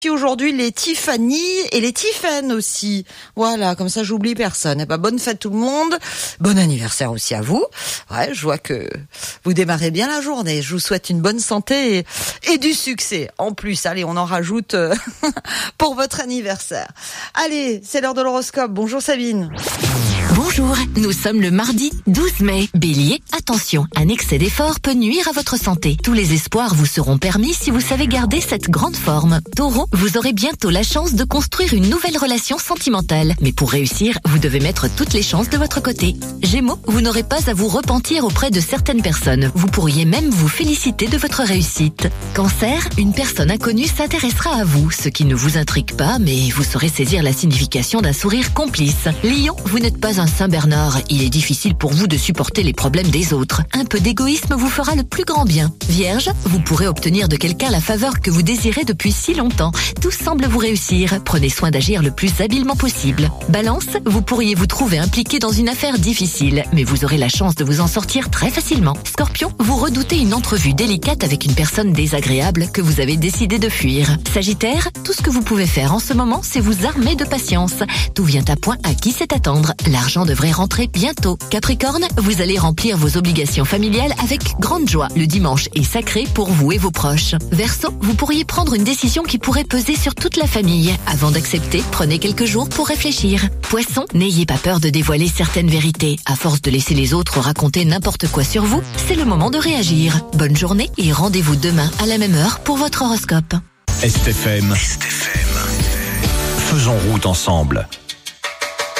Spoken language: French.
Puis aujourd'hui, les Tiffany et les Tiffen aussi. Voilà, comme ça, j'oublie personne. Et bonne fête tout le monde. Bon anniversaire aussi à vous. Ouais, je vois que vous démarrez bien la journée. Je vous souhaite une bonne santé et du succès. En plus, allez, on en rajoute pour votre anniversaire. Allez, c'est l'heure de l'horoscope. Bonjour Sabine. Bonjour, nous sommes le mardi 12 mai. Bélier, attention, un excès d'effort peut nuire à votre santé. Tous les espoirs vous seront permis si vous savez garder cette grande forme. Taureau, vous aurez bientôt la chance de construire une nouvelle relation sentimentale. Mais pour réussir, vous devez mettre toutes les chances de votre côté. Gémeaux, vous n'aurez pas à vous repentir auprès de certaines personnes. Vous pourriez même vous féliciter de votre réussite. Cancer, une personne inconnue s'intéressera à vous, ce qui ne vous intrigue pas, mais vous saurez saisir la signification d'un sourire complice. Lion, vous n'êtes pas un Saint-Bernard, il est difficile pour vous de supporter les problèmes des autres. Un peu d'égoïsme vous fera le plus grand bien. Vierge, vous pourrez obtenir de quelqu'un la faveur que vous désirez depuis si longtemps. Tout semble vous réussir, prenez soin d'agir le plus habilement possible. Balance, vous pourriez vous trouver impliqué dans une affaire difficile, mais vous aurez la chance de vous en sortir très facilement. Scorpion, vous redoutez une entrevue délicate avec une personne désagréable que vous avez décidé de fuir. Sagittaire, tout ce que vous pouvez faire en ce moment, c'est vous armer de patience. Tout vient à point à qui sait attendre. L'argent devrait rentrer bientôt. Capricorne, vous allez remplir vos obligations familiales avec grande joie. Le dimanche est sacré pour vous et vos proches. Verseau, vous pourriez prendre une décision qui pourrait peser sur toute la famille. Avant d'accepter, prenez quelques jours pour réfléchir. Poisson, n'ayez pas peur de dévoiler certaines vérités. À force de laisser les autres raconter n'importe quoi sur vous, c'est le moment de réagir. Bonne journée et rendez-vous demain à la même heure pour votre horoscope. STFM. Faisons route ensemble.